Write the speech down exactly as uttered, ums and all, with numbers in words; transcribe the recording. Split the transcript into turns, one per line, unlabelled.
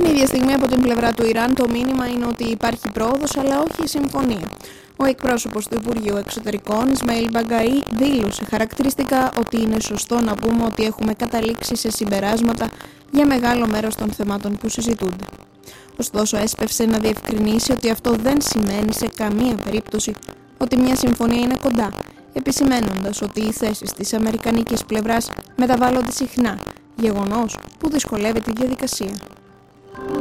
Την ίδια στιγμή από την πλευρά του Ιράν το μήνυμα είναι ότι υπάρχει πρόοδος αλλά όχι η συμφωνία. Ο εκπρόσωπος του Υπουργείου Εξωτερικών, Ισμαήλ Μπαγκαή, δήλωσε χαρακτηριστικά ότι είναι σωστό να πούμε ότι έχουμε καταλήξει σε συμπεράσματα για μεγάλο μέρος των θεμάτων που συζητούνται. Ωστόσο, έσπευσε να διευκρινίσει ότι αυτό δεν σημαίνει σε καμία περίπτωση ότι μια συμφωνία είναι κοντά, επισημαίνοντας ότι οι θέσεις της αμερικανικής πλευράς μεταβάλλονται συχνά, γεγονός που δυσκολεύει τη διαδικασία.